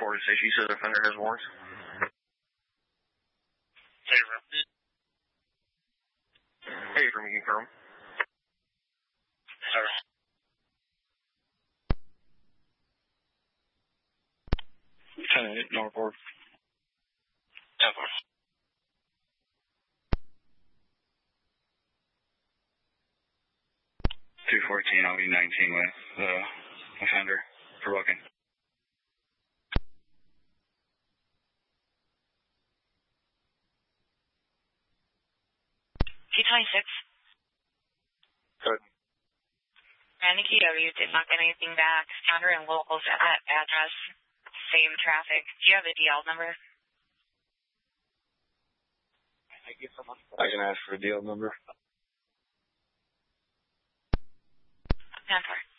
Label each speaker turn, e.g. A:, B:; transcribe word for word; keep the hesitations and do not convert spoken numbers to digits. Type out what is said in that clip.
A: Florida Station. You said the offender has warrants?
B: Hey, Rim.
A: Hey, from you confirm.
B: Sir.
A: ten eight, number four.
B: ten four.
A: two fourteen, I'll be nineteen with the offender for booking.
C: T twenty-six.
A: Good.
C: Randy K W did not get anything back. Counter and locals at that address. Same traffic. Do you have a D L number?
A: I can ask for a D L number.
C: ten four.